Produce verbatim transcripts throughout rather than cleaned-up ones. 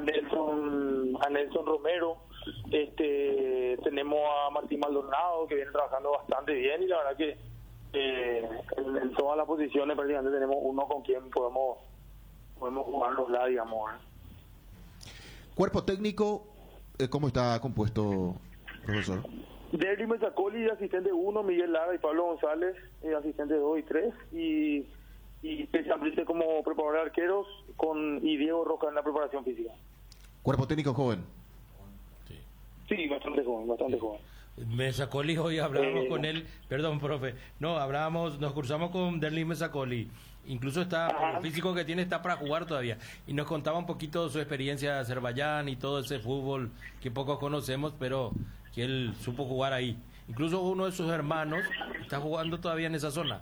Nelson, a Nelson Romero, este, tenemos a Martín Maldonado que viene trabajando bastante bien y la verdad que eh, en, en todas las posiciones prácticamente tenemos uno con quien podemos podemos jugarnosla, digamos. ¿eh? Cuerpo técnico, eh, ¿cómo está compuesto, profesor? Derry Mesacoli, asistente uno, Miguel Lara y Pablo González, eh, asistente dos y tres, y, y Pechambrite como preparador de arqueros, con y Diego Roca en la preparación física. Cuerpo técnico joven. Sí, Sí, bastante joven, bastante joven. Mesacoli, hoy hablábamos Eh, con él, perdón, profe, no, hablábamos, nos cruzamos con Derlin Mesacoli, incluso está, Ajá. el físico que tiene está para jugar todavía, y nos contaba un poquito de su experiencia de Azerbaiyán y todo ese fútbol que pocos conocemos, pero que él supo jugar ahí. Incluso uno de sus hermanos está jugando todavía en esa zona.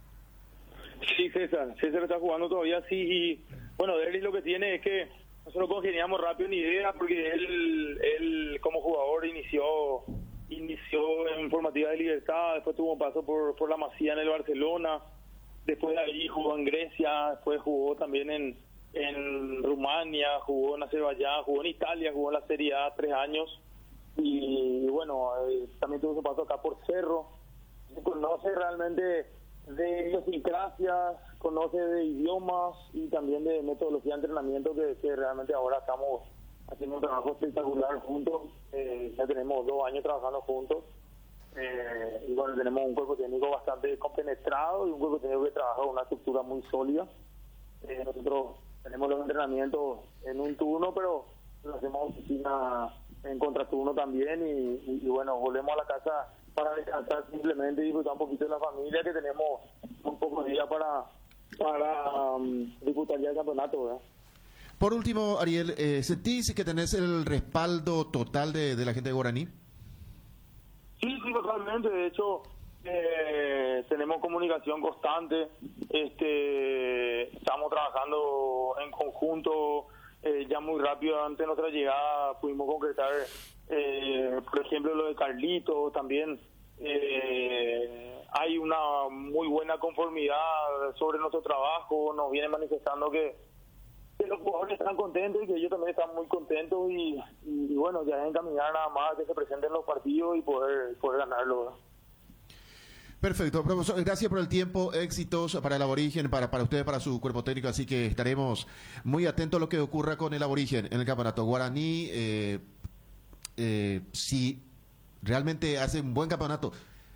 Sí, César, César está jugando todavía, sí, y bueno, Derry lo que tiene es que nosotros congeniamos rápido una idea, porque él, él como jugador inició inició en Formativa de Libertad, después tuvo un paso por, por la Masía en el Barcelona, después de ahí jugó en Grecia, después jugó también en, en Rumania, jugó en Azerbaiyán, jugó en Italia, jugó en la Serie A tres años, y, y bueno, eh, también tuvo su paso acá por Cerro, conoce realmente de idiosincrasias, conoce de idiomas y también de metodología de entrenamiento que, que realmente ahora estamos haciendo un trabajo espectacular juntos. Eh, ya tenemos dos años trabajando juntos, eh, y bueno, tenemos un cuerpo técnico bastante compenetrado y un cuerpo técnico que trabaja con una estructura muy sólida. Eh, nosotros tenemos los entrenamientos en un turno, pero lo hacemos oficina en contraturno también, y, y, y bueno, volvemos a la casa para descansar simplemente y disfrutar un poquito de la familia, que tenemos un poco de día para para um, disfrutar ya el campeonato, ¿verdad? Por último, Ariel, eh, ¿sentís que tenés el respaldo total de, de la gente de Guaraní? Sí, sí, totalmente. De hecho, eh, tenemos comunicación constante. Este, estamos trabajando en conjunto. Eh, ya muy rápido antes de nuestra llegada pudimos concretar, eh, por ejemplo, lo de Carlito. También eh, hay una muy buena conformidad sobre nuestro trabajo. Nos vienen manifestando que que los jugadores están contentos y que ellos también están muy contentos, y, y, y bueno, ya es encaminar nada más a que se presenten los partidos y poder poder ganarlo. Perfecto, profesor, gracias por el tiempo, éxitos para el Aborigen, para, para ustedes, para su cuerpo técnico, así que estaremos muy atentos a lo que ocurra con el Aborigen en el campeonato Guaraní. Eh, eh, si realmente hace un buen campeonato,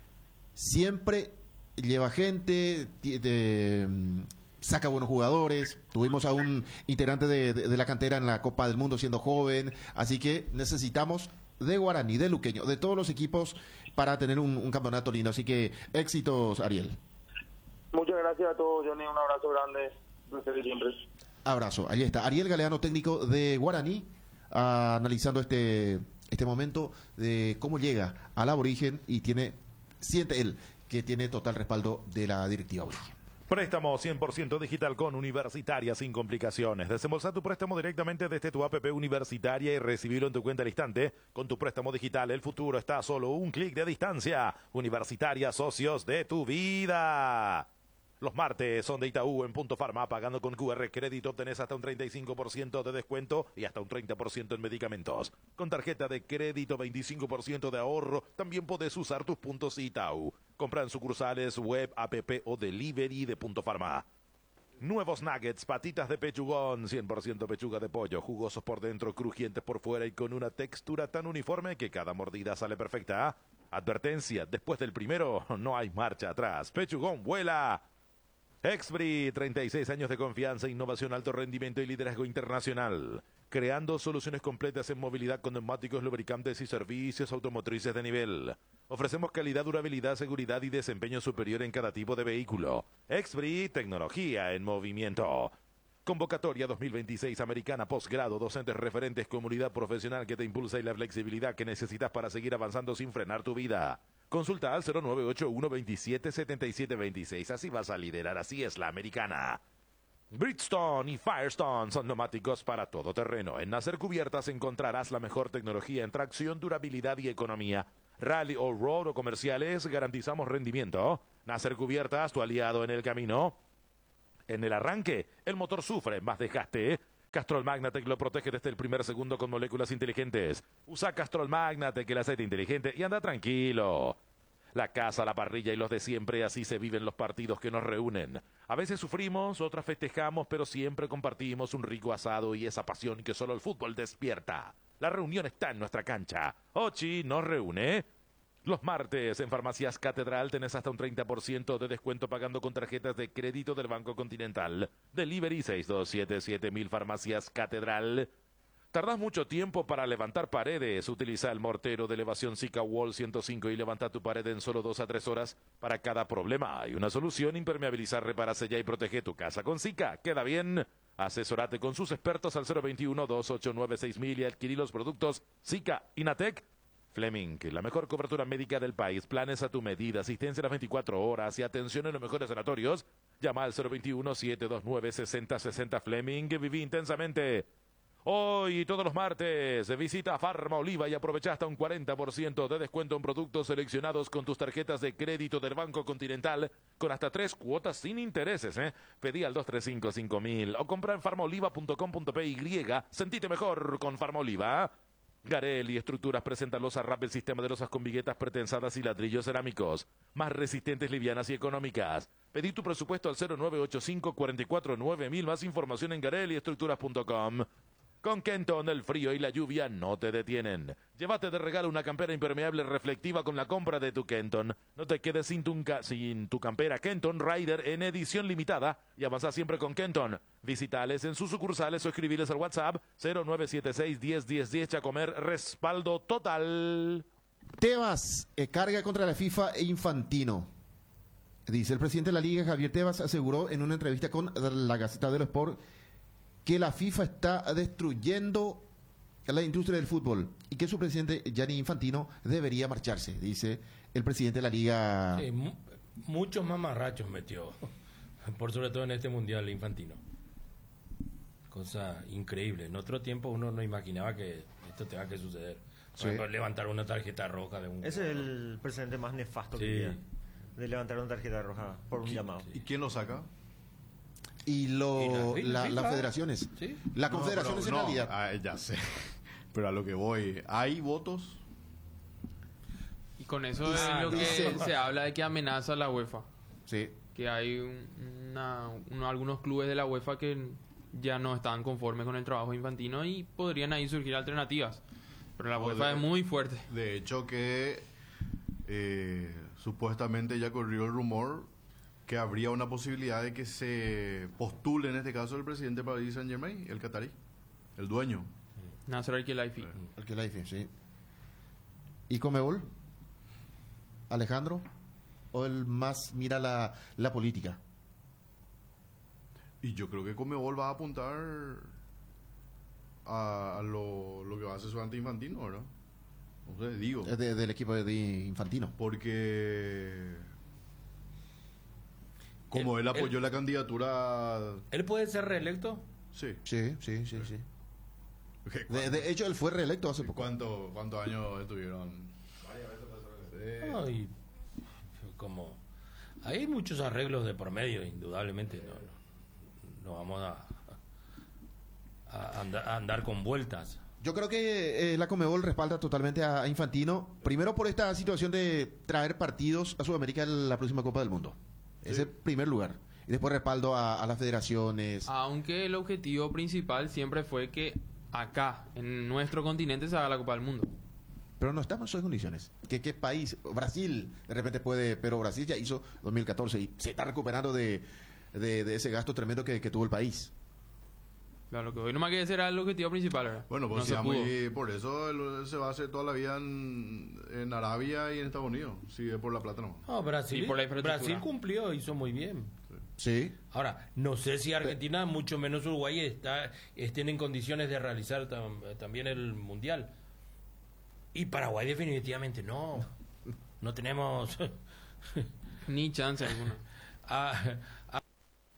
siempre lleva gente, de, saca buenos jugadores. Tuvimos a un integrante de, de, de la cantera en la Copa del Mundo siendo joven, así que necesitamos de Guaraní, de Luqueño, de todos los equipos para tener un, un campeonato lindo. Así que éxitos, Ariel. Muchas gracias a todos, Johnny, un abrazo grande, placer siempre. Abrazo, ahí está Ariel Galeano, técnico de Guaraní, ah, analizando este este momento de cómo llega al Aborigen, y tiene siente él que tiene total respaldo de la directiva Aborigen. Préstamo cien por ciento digital con Universitaria sin complicaciones. Desembolsa tu préstamo directamente desde tu app Universitaria y recibirlo en tu cuenta al instante. Con tu préstamo digital, el futuro está a solo un clic de distancia. Universitaria, socios de tu vida. Los martes son de Itaú en Punto Farma. Pagando con Q R Crédito obtenés hasta un treinta y cinco por ciento de descuento y hasta un treinta por ciento en medicamentos. Con tarjeta de crédito veinticinco por ciento de ahorro. También podés usar tus puntos Itaú. Compra en sucursales, web, app o delivery de Punto Farma. Nuevos nuggets, patitas de pechugón, cien por ciento pechuga de pollo, jugosos por dentro, crujientes por fuera y con una textura tan uniforme que cada mordida sale perfecta. Advertencia, después del primero no hay marcha atrás. Pechugón vuela. Expri, treinta y seis años de confianza, innovación, alto rendimiento y liderazgo internacional. Creando soluciones completas en movilidad con neumáticos, lubricantes y servicios automotrices de nivel. Ofrecemos calidad, durabilidad, seguridad y desempeño superior en cada tipo de vehículo. Expri, tecnología en movimiento. Convocatoria dos mil veintiséis Americana Postgrado, docentes referentes, comunidad profesional que te impulsa y la flexibilidad que necesitas para seguir avanzando sin frenar tu vida. Consulta al cero nueve ocho uno veintisiete setenta y siete veintiséis. Así vas a liderar, así es la Americana. Bridgestone y Firestone son neumáticos para todo terreno. En Nacer Cubiertas encontrarás la mejor tecnología en tracción, durabilidad y economía. Rally o road o comerciales, garantizamos rendimiento. Nacer Cubiertas, tu aliado en el camino. En el arranque, el motor sufre más desgaste. Castrol Magnatec lo protege desde el primer segundo con moléculas inteligentes. Usa Castrol Magnatec, el aceite inteligente, y anda tranquilo. La casa, la parrilla y los de siempre, así se viven los partidos que nos reúnen. A veces sufrimos, otras festejamos, pero siempre compartimos un rico asado y esa pasión que solo el fútbol despierta. La reunión está en nuestra cancha. Ochi nos reúne. Los martes en Farmacias Catedral tenés hasta un treinta por ciento de descuento pagando con tarjetas de crédito del Banco Continental. Delivery seis dos siete siete mil Farmacias Catedral. ¿Tardás mucho tiempo para levantar paredes? Utiliza el mortero de elevación Sika Wall ciento cinco y levanta tu pared en solo dos a tres horas. Para cada problema hay una solución. Impermeabilizar, repara, sella y protege tu casa con Sika. ¿Queda bien? Asesórate con sus expertos al cero veintiuno, dos ocho nueve seis mil y adquirí los productos Sika Inatec. Fleming, la mejor cobertura médica del país, planes a tu medida, asistencia a las veinticuatro horas y atención en los mejores sanatorios. Llama al cero veintiuno, siete dos nueve, seis cero seis cero Fleming, viví intensamente. Hoy, todos los martes, visita Farma Oliva y aprovecha hasta un cuarenta por ciento de descuento en productos seleccionados con tus tarjetas de crédito del Banco Continental, con hasta tres cuotas sin intereses, ¿eh? Pedí al dos tres cinco cinco mil o compra en farmaoliva punto com punto p y. Sentite mejor con Farma Oliva. Garelli Estructuras presenta losa R A P, el sistema de losas con viguetas pretensadas y ladrillos cerámicos, más resistentes, livianas y económicas. Pedí tu presupuesto al cero nueve ocho cinco, cuatro cuatro nueve mil, más información en garelli estructuras punto com. Con Kenton, el frío y la lluvia no te detienen. Llévate de regalo una campera impermeable reflectiva con la compra de tu Kenton. No te quedes sin tu, sin tu campera Kenton Rider en edición limitada y avanza siempre con Kenton. Visitales en sus sucursales o escribiles al WhatsApp cero nueve siete seis, diez, diez, diez. Chacomer, respaldo total. Tebas eh, carga contra la FIFA e Infantino. Dice el presidente de la Liga, Javier Tebas, aseguró en una entrevista con la Gaceta dello Sport que la FIFA está destruyendo la industria del fútbol y que su presidente Gianni Infantino debería marcharse, dice el presidente de la Liga. Sí, mu muchos mamarrachos metió, por sobre todo en este mundial Infantino. Cosa increíble. En otro tiempo uno no imaginaba que esto tenga que suceder. Por Sí. ejemplo, levantar una tarjeta roja de un... Ese es el presidente más nefasto Sí. que queda, de levantar una tarjeta roja por un llamado. ¿Y quién lo saca? Y, lo, Y la- la- y la las FIFA. federaciones. Sí. Las No, confederaciones pero en no, realidad. ah, ya sé. Pero a lo que voy, ¿hay votos? Y con eso Y es se lo que dice- se habla de que amenaza a la UEFA. Sí. Que hay un- una, uno- algunos clubes de la UEFA que ya no están conformes con el trabajo de Infantino y podrían ahí surgir alternativas. Pero la O UEFA de- es muy fuerte. De hecho que eh, supuestamente ya corrió el rumor que habría una posibilidad de que se postule en este caso el presidente para Paris Saint Germain, el catarí, el dueño. Nasser Al-Khelaifi. El que la I F, sí. ¿Y Conmebol? ¿Alejandro? ¿O el más mira la, la política? Y yo creo que Conmebol va a apuntar a, a lo, lo que va a hacer su anti-Infantino, ¿verdad? No sé, digo. Es de- del equipo de Infantino. Porque como Él- él apoyó él- la candidatura... ¿Él puede ser reelecto? Sí. Sí, sí, sí, sí. ¿Qué- De, de hecho, él fue reelecto hace poco. ¿Cuánto, ¿Cuántos años estuvieron? Sí. No, y como hay muchos arreglos de por medio, indudablemente, no, no, no vamos a, a, andar, a andar con vueltas. Yo creo que eh, la Conmebol respalda totalmente a, a Infantino, primero por esta situación de traer partidos a Sudamérica en la próxima Copa del Mundo. Ese primer lugar. Y después respaldo a, a las federaciones. Aunque el objetivo principal siempre fue que acá, en nuestro continente, se haga la Copa del Mundo. Pero no estamos en esas condiciones. ¿Qué, ¿Qué país? Brasil, de repente puede, pero Brasil ya hizo dos mil catorce y se está recuperando de, de, de ese gasto tremendo que, que tuvo el país. Claro, que hoy nomás que ese era el objetivo principal, ¿verdad? Bueno, pues no si se vamos pudo. y por eso él se va a hacer toda la vida en, en Arabia y en Estados Unidos. Si es por la plata, no. No, Brasil, Y por la infraestructura. Brasil cumplió, hizo muy bien. Sí. Ahora, no sé si Argentina, mucho menos Uruguay, está, estén en condiciones de realizar tam- también el Mundial. Y Paraguay definitivamente no. No tenemos Ni chance alguna. a,